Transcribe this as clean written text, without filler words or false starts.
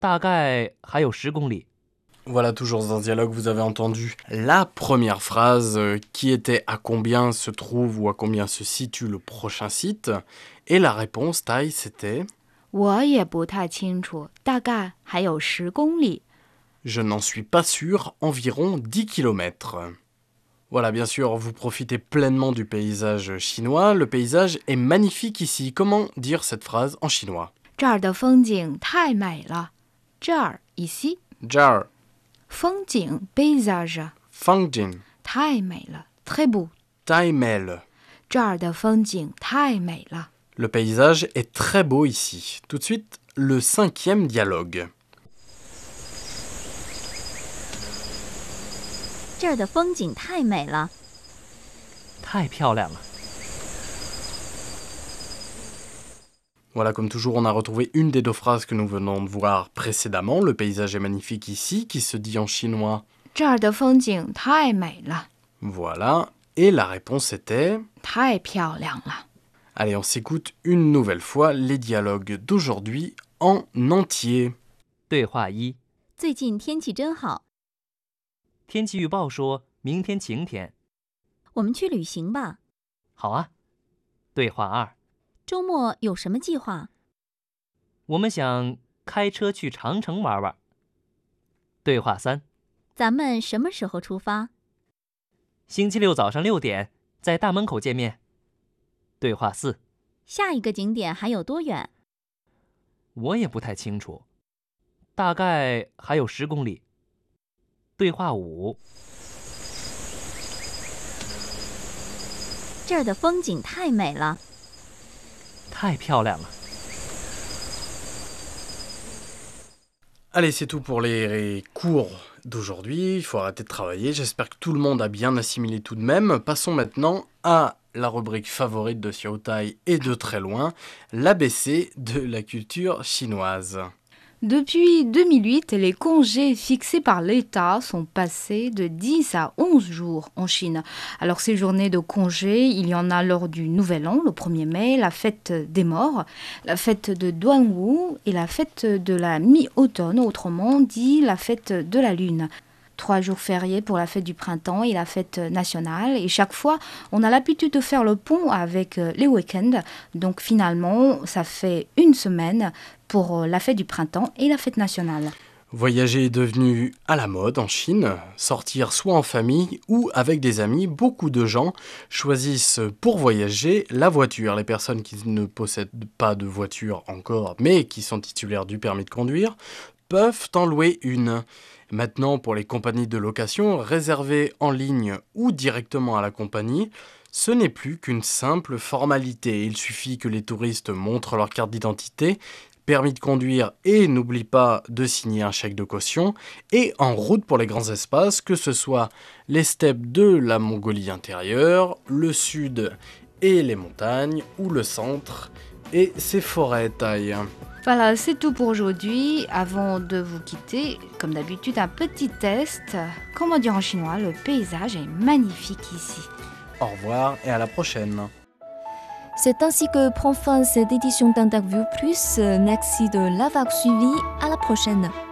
大概还有10公里。 Voilà, toujours dans un dialogue, vous avez entendu la première phrase qui était à combien se trouve ou à combien se situe le prochain site. Et la réponse, Tai, c'était 我也不太清楚，大概还有10公里。 Je n'en suis pas sûr, environ 10 kilomètres. Voilà, bien sûr, vous profitez pleinement du paysage chinois. Le paysage est magnifique ici. Comment dire cette phrase en chinois? 这儿的风景太美了。这儿 ici Jar, 风景 paysage Fangjin, 太美了 très beau。 Taimel. 这儿的风景太美了。 Le paysage est très beau ici. Tout de suite, le 5e dialogue. 这儿的风景太美了。 太漂亮了。 Voilà, comme toujours, on a retrouvé une des deux phrases que nous venons de voir précédemment. Le paysage est magnifique ici, qui se dit en chinois. 这儿的风景太美了， Voilà. Et la réponse était... 太漂亮了。 Allez, on s'écoute une nouvelle fois les dialogues d'aujourd'hui en entier. 对话1： 最近天气真好， 天气预报说明天晴天。 我们去旅行吧。 好啊。对话2： 周末有什么计划？ 我们想开车去长城玩玩。对话3： 咱们什么时候出发？ 星期六早上6点，在大门口见面。对话4： 下一个景点还有多远？ 我也不太清楚，大概还有10公里。对话5： 这儿的风景太美了。 太漂亮了。 Allez, c'est tout pour les cours d'aujourd'hui. Il faut arrêter de travailler. J'espère que tout le monde a bien assimilé tout de même. Passons maintenant à la rubrique favorite de Xiao Tai et de très loin, l'ABC de la culture chinoise. Depuis 2008, les congés fixés par l'État sont passés de 10 à 11 jours en Chine. Alors ces journées de congés, il y en a lors du Nouvel An, le 1er mai, la fête des morts, la fête de Duanwu et la fête de la mi-automne, autrement dit la fête de la lune. 3 jours fériés pour la fête du printemps et la fête nationale. Et chaque fois, on a l'habitude de faire le pont avec les week-ends. Donc finalement, ça fait une semaine pour la fête du printemps et la fête nationale. Voyager est devenu à la mode en Chine. Sortir soit en famille ou avec des amis, beaucoup de gens choisissent pour voyager la voiture. Les personnes qui ne possèdent pas de voiture encore, mais qui sont titulaires du permis de conduire, peuvent en louer une. Maintenant, pour les compagnies de location, réservées en ligne ou directement à la compagnie, ce n'est plus qu'une simple formalité. Il suffit que les touristes montrent leur carte d'identité, permis de conduire et n'oublient pas de signer un chèque de caution, et en route pour les grands espaces, que ce soit les steppes de la Mongolie intérieure, le sud et les montagnes, ou le centre et ses forêts taille. Voilà, c'est tout pour aujourd'hui. Avant de vous quitter, comme d'habitude, un petit test. Comment dire en chinois, le paysage est magnifique ici. Au revoir et à la prochaine. C'est ainsi que prend fin cette édition d'Interview Plus. Merci de l'avoir suivi. À la prochaine.